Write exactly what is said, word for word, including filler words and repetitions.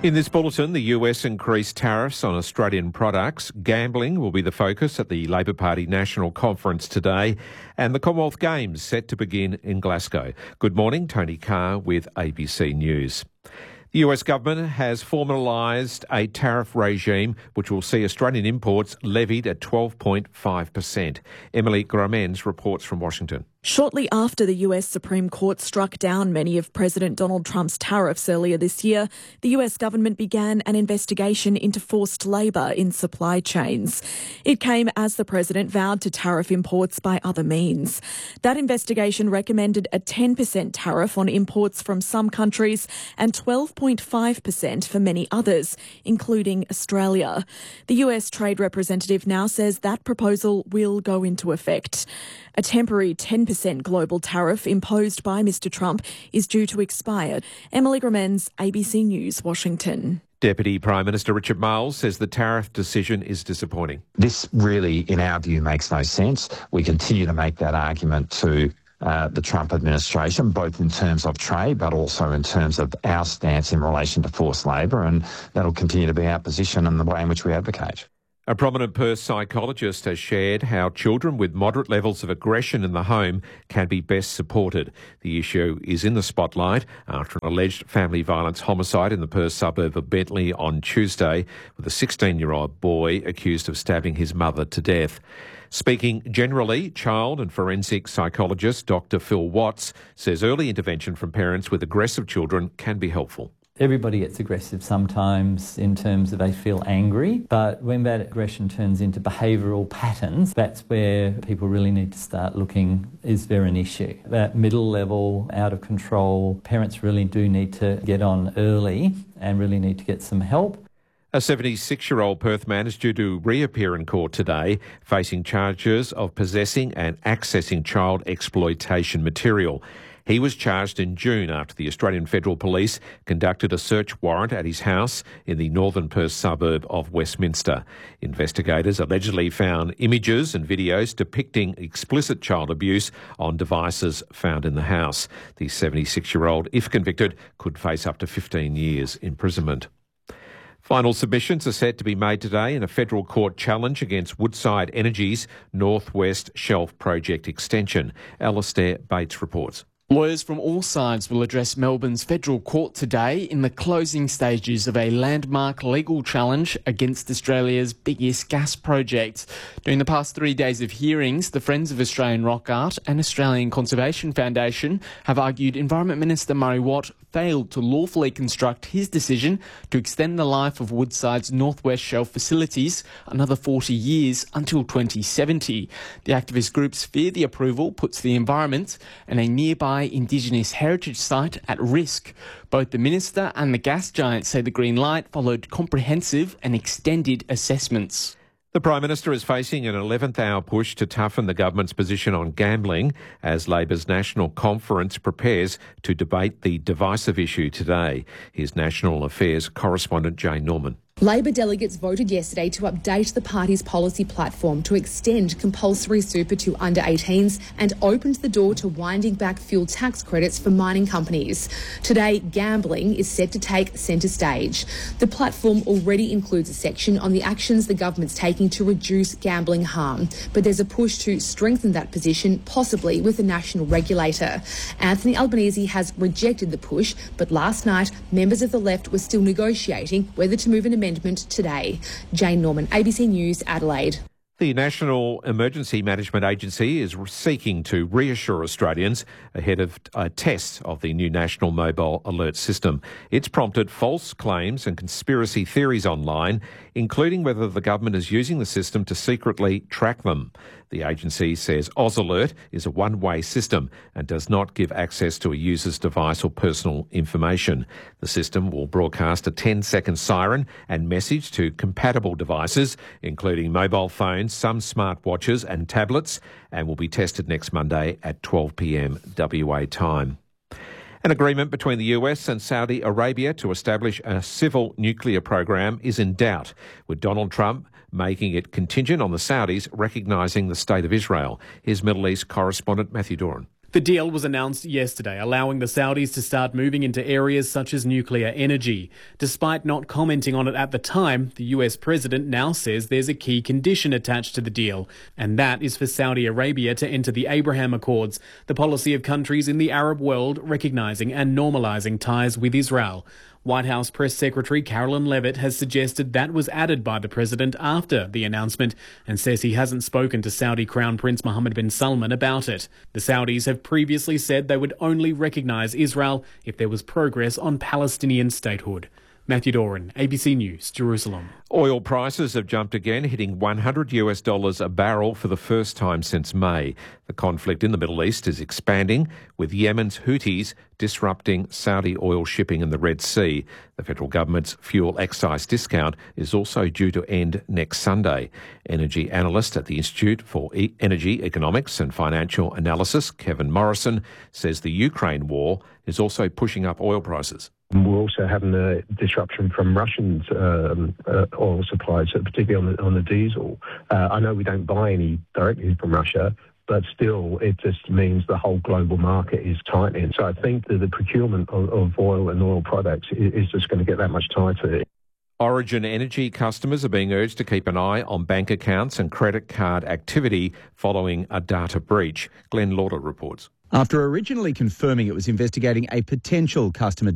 In this bulletin, the U S increased tariffs on Australian products. Gambling will be the focus at the Labor Party National Conference today, and the Commonwealth Games set to begin in Glasgow. Good morning, Tony Carr with A B C News. The U S government has formalised a tariff regime which will see Australian imports levied at twelve point five percent. Emily Gromens reports from Washington. Shortly after the U S Supreme Court struck down many of President Donald Trump's tariffs earlier this year, the U S government began an investigation into forced labour in supply chains. It came as the president vowed to tariff imports by other means. That investigation recommended a ten percent tariff on imports from some countries and twelve point five percent for many others, including Australia. The U S Trade Representative now says that proposal will go into effect. A temporary ten percent global tariff imposed by Mister Trump is due to expire. Emily Gromens, A B C News, Washington. Deputy Prime Minister Richard Marles says the tariff decision is disappointing. This really, in our view, makes no sense. We continue to make that argument to uh, the Trump administration, both in terms of trade, but also in terms of our stance in relation to forced labour, and that'll continue to be our position and the way in which we advocate. A prominent Perth psychologist has shared how children with moderate levels of aggression in the home can be best supported. The issue is in the spotlight after an alleged family violence homicide in the Perth suburb of Bentley on Tuesday, with a sixteen-year-old boy accused of stabbing his mother to death. Speaking generally, child and forensic psychologist Doctor Phil Watts says early intervention from parents with aggressive children can be helpful. Everybody gets aggressive sometimes in terms of they feel angry, but when that aggression turns into behavioural patterns, that's where people really need to start looking, is there an issue? That middle level, out of control, parents really do need to get on early and really need to get some help. A seventy-six-year-old Perth man is due to reappear in court today, facing charges of possessing and accessing child exploitation material. He was charged in June after the Australian Federal Police conducted a search warrant at his house in the northern Perth suburb of Westminster. Investigators allegedly found images and videos depicting explicit child abuse on devices found in the house. The seventy-six-year-old, if convicted, could face up to fifteen years imprisonment. Final submissions are set to be made today in a federal court challenge against Woodside Energy's North West Shelf project extension. Alastair Bates reports. Lawyers from all sides will address Melbourne's federal court today in the closing stages of a landmark legal challenge against Australia's biggest gas project. During the past three days of hearings, the Friends of Australian Rock Art and Australian Conservation Foundation have argued Environment Minister Murray Watt failed to lawfully construct his decision to extend the life of Woodside's North West Shelf facilities another forty years until twenty seventy. The activist groups fear the approval puts the environment and a nearby Indigenous heritage site at risk. Both the minister and the gas giant say the green light followed comprehensive and extended assessments. The Prime Minister is facing an eleventh hour push to toughen the government's position on gambling as Labor's National Conference prepares to debate the divisive issue today. Here's National Affairs correspondent Jane Norman. Labor delegates voted yesterday to update the party's policy platform to extend compulsory super to under eighteens and opened the door to winding back fuel tax credits for mining companies. Today, gambling is set to take centre stage. The platform already includes a section on the actions the government's taking to reduce gambling harm, but there's a push to strengthen that position, possibly with a national regulator. Anthony Albanese has rejected the push, but last night, members of the left were still negotiating whether to move an amendment today. Jane Norman, A B C News, Adelaide. The National Emergency Management Agency is seeking to reassure Australians ahead of a test of the new National Mobile Alert System. It's prompted false claims and conspiracy theories online, including whether the government is using the system to secretly track them. The agency says AusAlert is a one-way system and does not give access to a user's device or personal information. The system will broadcast a ten-second siren and message to compatible devices, including mobile phones, some smartwatches and tablets, and will be tested next Monday at twelve p m W A time. An agreement between the U S and Saudi Arabia to establish a civil nuclear program is in doubt, with Donald Trump making it contingent on the Saudis recognising the State of Israel. Here's Middle East correspondent Matthew Doran. The deal was announced yesterday, allowing the Saudis to start moving into areas such as nuclear energy. Despite not commenting on it at the time, the U S president now says there's a key condition attached to the deal, and that is for Saudi Arabia to enter the Abraham Accords, the policy of countries in the Arab world recognising and normalising ties with Israel. White House Press Secretary Carolyn Levitt has suggested that was added by the president after the announcement and says he hasn't spoken to Saudi Crown Prince Mohammed bin Salman about it. The Saudis have previously said they would only recognise Israel if there was progress on Palestinian statehood. Matthew Doran, A B C News, Jerusalem. Oil prices have jumped again, hitting one hundred US dollars a barrel for the first time since May. The conflict in the Middle East is expanding, with Yemen's Houthis disrupting Saudi oil shipping in the Red Sea. The federal government's fuel excise discount is also due to end next Sunday. Energy analyst at the Institute for e- Energy Economics and Financial Analysis, Kevin Morrison, says the Ukraine war is also pushing up oil prices. We're also having a disruption from Russian um, uh, oil supplies, particularly on the, on the diesel. Uh, I know we don't buy any directly from Russia, but still it just means the whole global market is tightening. So I think that the procurement of, of oil and oil products is, is just going to get that much tighter. Origin Energy customers are being urged to keep an eye on bank accounts and credit card activity following a data breach. Glenn Lauder reports. After originally confirming it was investigating a potential customer